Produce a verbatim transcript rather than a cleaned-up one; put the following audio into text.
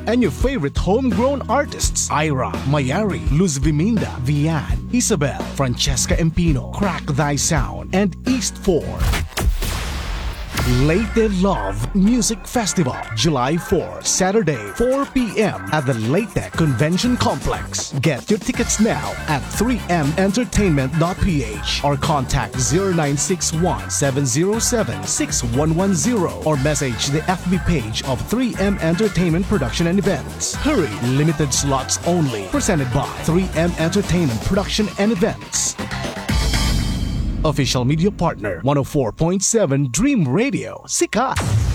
and your favorite homegrown artists: Ira, Mayari, Luz Viminda, Vian, Isabel, Francesca Empino, Crack Thy Sound, and East four. Leyte Love Music Festival, July fourth, Saturday, four p.m. at the Leyte Convention Complex. Get your tickets now at three m entertainment dot p h or contact zero nine six one, seven zero seven, six one one zero or message the F B page of three M Entertainment Production and Events. Hurry, limited slots only. Presented by three M Entertainment Production and Events. Official media partner, one oh four point seven Dream Radio, Sikat.